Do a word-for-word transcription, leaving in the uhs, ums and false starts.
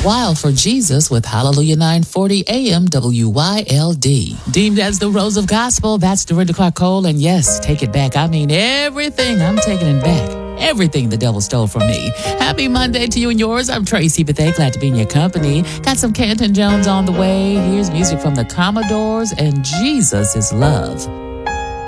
Wild for Jesus with Hallelujah nine forty A M W Y L D. Deemed as the Rose of Gospel, that's Dorinda Clark Cole. And yes, take it back. I mean everything. I'm taking it back. Everything the devil stole from me. Happy Monday to you and yours. I'm Tracy Bethea. Glad to be in your company. Got some Canton Jones on the way. Here's music from the Commodores and Jesus is Love.